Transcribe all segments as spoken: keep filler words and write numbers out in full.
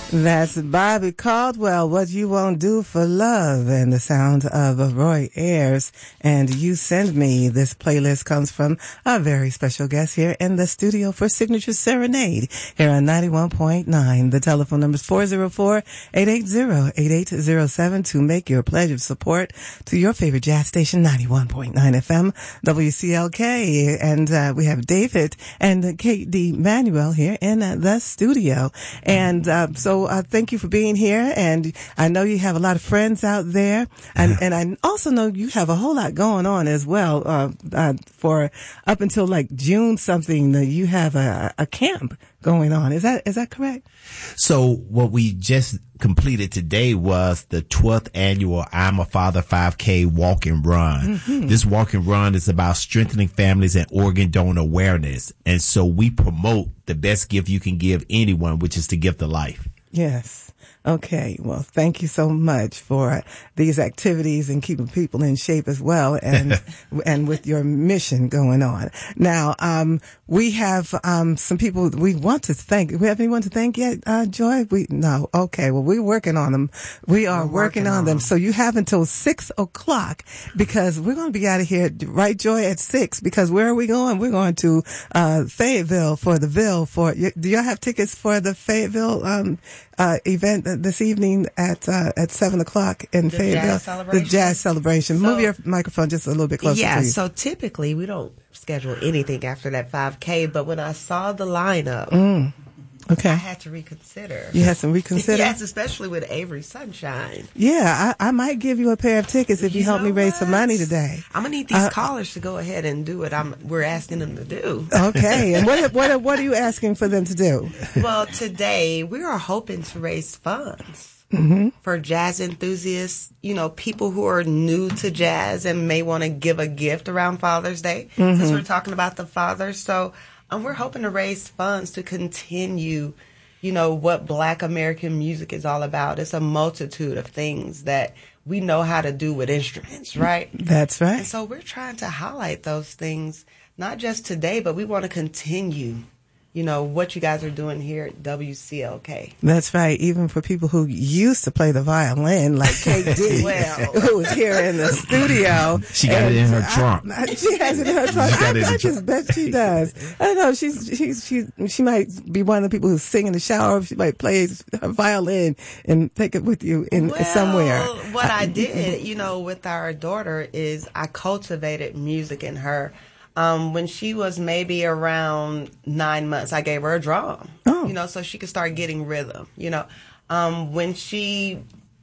That's Bobby Caldwell, What You Won't Do for Love, and the sound of Roy Ayers. And You Send Me. This playlist comes from a very special guest here in the studio for Signature Serenade here on ninety-one point nine. The telephone number is four oh four, eight eight zero, eight eight zero seven to make your pledge of support to your favorite jazz station, ninety-one point nine F M, W C L K. And uh, we have David and Kate D. Manuel here in uh, the studio. And uh, so uh, thank you for being here. And I know you have a lot of friends out there. And, and I also know you have a whole lot going on as well. Uh, uh, for up until like June something, uh, you have a, a camp going on. Is that, is that correct? So what we just completed today was the twelfth annual I'm a Father five K walk and run. Mm-hmm. This walk and run is about strengthening families and organ donor awareness. And so we promote the best gift you can give anyone, which is the gift of life. Yes. Okay. Well, thank you so much for these activities and keeping people in shape as well, and and with your mission going on. Now, um, we have um some people we want to thank. We have anyone to thank yet, uh, Joy? We no. Okay. Well, we're working on them. We are working, working on, on them. them. So you have until six o'clock because we're going to be out of here, right, Joy, at six? Because where are we going? We're going to uh Fayetteville for the Ville. For do y'all have tickets for the Fayetteville um uh event this evening at uh at seven o'clock in the Fayetteville? Jazz celebration? The jazz celebration. So, move your microphone just a little bit closer. Yeah. To you. So typically we don't schedule anything after that five K, but when I saw the lineup, mm. Okay. I had to reconsider. You had to reconsider? Yes, especially with Avery Sunshine. Yeah, I, I might give you a pair of tickets if you, you help me raise what? some money today. I'm gonna need these uh, callers to go ahead and do what I'm. We're asking them to do. Okay, and what what what are you asking for them to do? Well, today we are hoping to raise funds. Mm-hmm. For jazz enthusiasts, you know, people who are new to jazz and may want to give a gift around Father's Day, mm-hmm. since we're talking about the fathers. So um, we're hoping to raise funds to continue, you know, what Black American music is all about. It's a multitude of things that we know how to do with instruments, right? That's right. And so we're trying to highlight those things, not just today, but we want to continue, you know, what you guys are doing here at W C L K. That's right. Even for people who used to play the violin, like Kate D, well, who is here in the studio. She got it in her trunk. I, she has it in her trunk. I, I just bet she does. I know she's she's she she might be one of the people who sing in the shower. She might play her violin and take it with you in well, somewhere. What I did, you know, with our daughter is I cultivated music in her. Um, when she was maybe around nine months, I gave her a drum, oh. you know, so she could start getting rhythm, you know. Um, when she,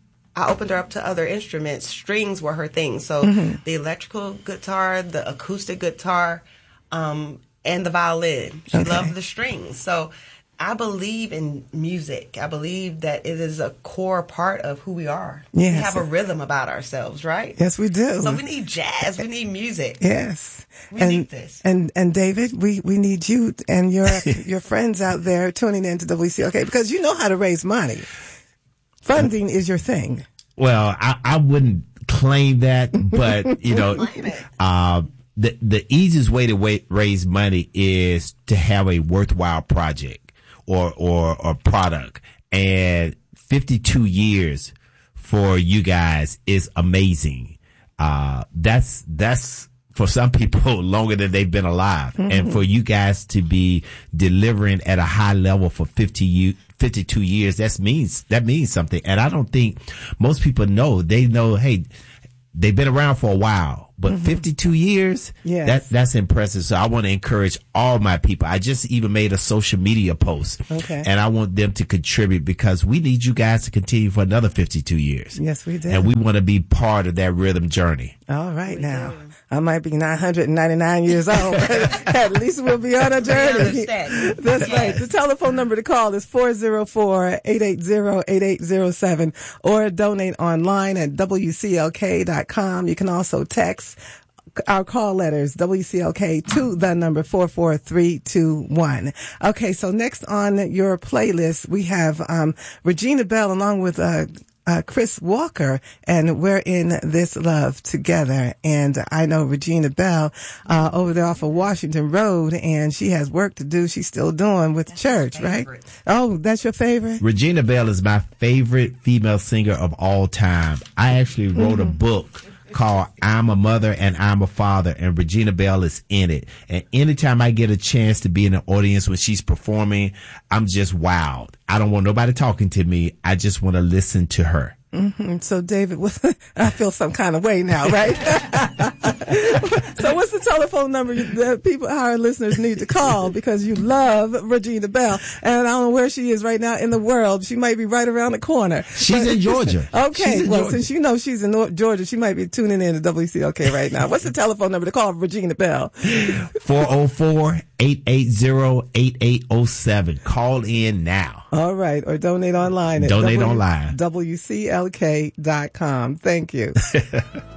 I opened her up to other instruments, strings were her thing. So mm-hmm. the electrical guitar, the acoustic guitar, um, and the violin. She okay. loved the strings. So I believe in music. I believe that it is a core part of who we are. Yes. We have a rhythm about ourselves, right? Yes, we do. So we need jazz. We need music. Yes. We and, need this. And and David, we, we need you and your your friends out there tuning in to W C L K because you know how to raise money. Funding is your thing. Well, I, I wouldn't claim that, but you know, uh, the the easiest way to wait, raise money is to have a worthwhile project. Or, or, or product. And fifty-two years for you guys is amazing. Uh, that's, that's for some people longer than they've been alive. Mm-hmm. And for you guys to be delivering at a high level for fifty, fifty-two years, that means, that means something. And I don't think most people know. They know, hey, they've been around for a while. But mm-hmm. fifty-two years, yes. that that's impressive. So I want to encourage all my people. I just even made a social media post. Okay. And I want them to contribute because we need you guys to continue for another fifty-two years. Yes, we do. And we want to be part of that rhythm journey. All right, we now. Do. I might be nine hundred ninety-nine years old, but at least we'll be on a journey. That's yes. right. The telephone number to call is four oh four, eight eight zero, eight eight zero seven or donate online at W C L K dot com. You can also text our call letters, W C L K, to the number four four three two one. Okay, so next on your playlist, we have um Regina Belle along with uh uh, Chris Walker, and we're in this love together. And I know Regina Belle uh, over there off of Washington Road, and she has work to do. She's still doing with that's church, right? Oh, that's your favorite? Regina Belle is my favorite female singer of all time. I actually wrote mm-hmm. a book called I'm a Mother and I'm a Father, and Regina Belle is in it. And anytime I get a chance to be in an audience when she's performing, I'm just wowed. I don't want nobody talking to me. I just want to listen to her. Mm-hmm. So, David, I feel some kind of way now, right? So what's the telephone number that people, our listeners need to call because you love Regina Belle? And I don't know where she is right now in the world. She might be right around the corner. She's but, in Georgia. Okay. In well, Georgia. Since you know she's in North Georgia, she might be tuning in to W C L K right now. What's the telephone number to call Regina Belle? four oh four, eight eight zero, eight eight oh seven. Call in now. All right. Or donate online at donate w- online. W C L K dot com. Thank you.